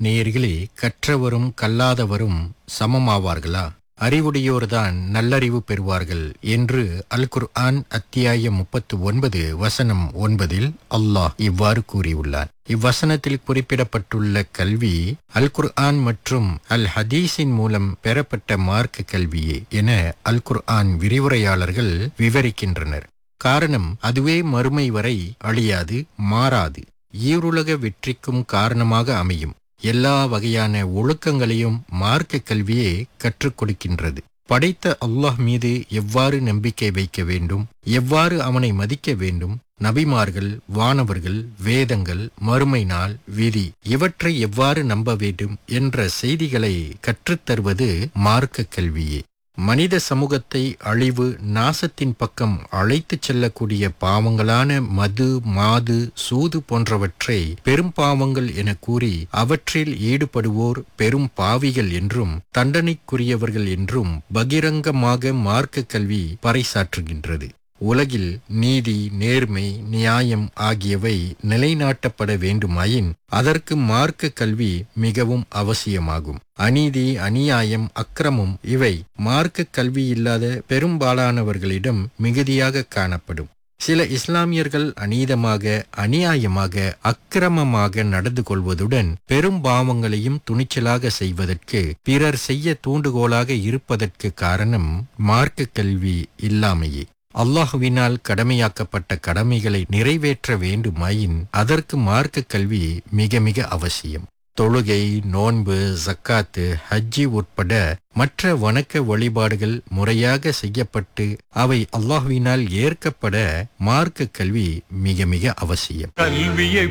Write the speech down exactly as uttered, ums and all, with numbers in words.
நேயர்களே, கற்றவரும் கல்லாதவரும் சமமாவார்களா? அறிவுடையோர்தான் நல்லறிவு பெறுவார்கள் என்று அல் குர்ஆன் அத்தியாயம் முப்பத்து ஒன்பது வசனம் ஒன்பதில் அல்லாஹ் இவ்வாறு கூறியுள்ளார். இவ்வசனத்தில் குறிப்பிடப்பட்டுள்ள கல்வி அல் குர்ஆன் மற்றும் அல் ஹதீஸின் மூலம் பெறப்பட்ட மார்க்க கல்வியே என அல் குர்ஆன் விரிவுரையாளர்கள் விவரிக்கின்றனர். காரணம், அதுவே மறுமை வரை அழியாது, மாறாது, ஈருலக வெற்றிக்கும் காரணமாக அமையும். எல்லா வகையான ஒழுக்கங்களையும் மார்க்க கல்வியே கற்றுக் கொடுக்கின்றது. படைத்த அல்லாஹ் மீது எவ்வாறு நம்பிக்கை வைக்க வேண்டும், எவ்வாறு அவனை மதிக்க வேண்டும், நபிமார்கள், வானவர்கள், வேதங்கள், மறுமை நாள், விதி இவற்றை எவ்வாறு நம்ப வேண்டும் என்ற செய்திகளை கற்றுத்தருவது மார்க்க கல்வியே. மனித சமூகத்தை அழிவு, நாசத்தின் பக்கம் அழைத்துச் செல்லக்கூடிய பாவங்களான மது, மாது, சூது போன்றவற்றை பெரும் பாவங்கள் என கூறி அவற்றில் ஈடுபடுவோர் பெரும் பாவிகள் என்றும் தண்டனைக்குரியவர்கள் என்றும் பகிரங்கமாக மார்க்க கல்வி பறைசாற்றுகின்றது. உலகில் நீதி, நேர்மை, நியாயம் ஆகியவை நிலைநாட்டப்பட வேண்டுமாயின் அதற்கு மார்க்க கல்வி மிகவும் அவசியமாகும். அநீதி, அநியாயம், அக்கிரமம் இவை மார்க்க கல்வி இல்லாத பெரும்பாலானவர்களிடம் மிகுதியாக காணப்படும். சில இஸ்லாமியர்கள் அநீதமாக, அநியாயமாக, அக்கிரமமாக நடந்து கொள்வதுடன் பெரும் பாவங்களையும் துணிச்சலாக செய்வதற்கு பிறர் செய்ய தூண்டுகோலாக இருப்பதற்கு காரணம் மார்க்க கல்வி இல்லாமையே. அல்லாஹுவினால் கடமையாக்கப்பட்ட கடமைகளை நிறைவேற்ற வேண்டுமாயின் அதற்கு மார்க்க கல்வி மிக மிக அவசியம். தொழுகை, நோன்பு, ஜக்காத்து, ஹஜ்ஜி உட்பட மற்ற வணக்க வழிபாடுகள் முறையாக செய்யப்பட்டு அவை அல்லாஹுவினால் ஏற்கப்பட மார்க்க கல்வி மிக மிக அவசியம். கல்வியை